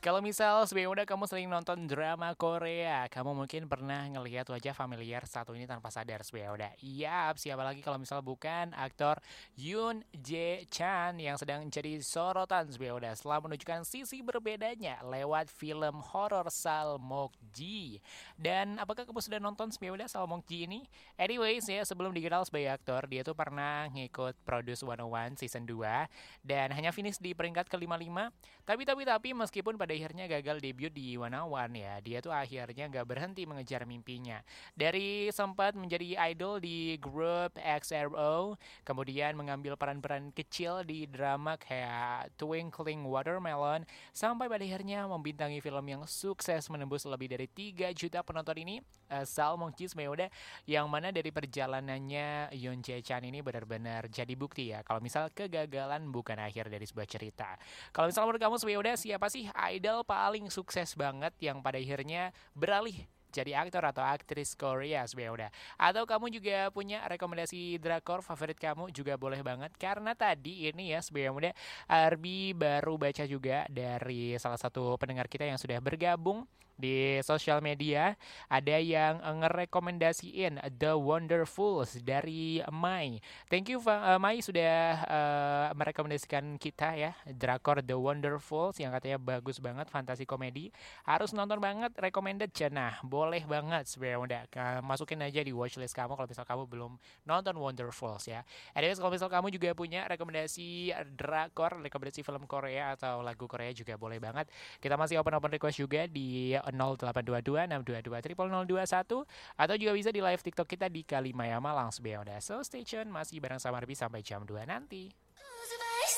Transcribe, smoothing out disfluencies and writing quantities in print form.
Kalau misal sebelumnya kamu sering nonton drama Korea, kamu mungkin pernah ngelihat wajah familiar satu ini tanpa sadar sebelumnya. Iya, siapa lagi kalau misal bukan aktor Yoon Jae Chan yang sedang jadi sorotan sebelumnya setelah menunjukkan sisi berbedanya lewat film horor Salmokji. Dan apakah kamu sudah nonton sebelumnya Salmokji ini? Anyways ya, sebelum dikenal sebagai aktor, dia tuh pernah ngikut Produce 101 season 2 dan hanya finish di peringkat ke-55. Tapi meskipun pada akhirnya gagal debut di Wanawan ya, dia tuh akhirnya gak berhenti mengejar mimpinya. Dari sempat menjadi idol di grup XRO, kemudian mengambil peran-peran kecil di drama kayak Twinkling Watermelon, sampai pada akhirnya membintangi film yang sukses menembus lebih dari 3 juta penonton ini, Salmon Cheese Meoda, yang mana dari perjalanannya Yoon Jae Chan ini benar-benar jadi bukti ya kalau misal kegagalan bukan akhir dari sebuah cerita. Kalau misalnya menurut kamu sebenarnya udah siapa sih idol paling sukses banget yang pada akhirnya beralih jadi aktor atau aktris Korea sebenarnya udah. Atau kamu juga punya rekomendasi drakor favorit kamu juga boleh banget. Karena tadi ini ya sebenarnya udah Arbi baru baca juga dari salah satu pendengar kita yang sudah bergabung di sosial media, ada yang ngerekomendasiin The Wonderfuls dari Mai. Thank you Mai sudah merekomendasikan kita ya drakor The Wonderfuls yang katanya bagus banget, fantasi komedi. Harus nonton banget, recommended Nah, boleh banget sebenarnya udah masukin aja di watchlist kamu kalau misal kamu belum nonton Wonderfuls ya. Anyways, kalau misal kamu juga punya rekomendasi drakor, rekomendasi film Korea atau lagu Korea juga boleh banget. Kita masih open request juga di 0822 622 0021 atau juga bisa di live TikTok kita di Kalimaya Malang sebenarnya. So stay tune, masih bareng sama Arbi sampai jam 2 nanti.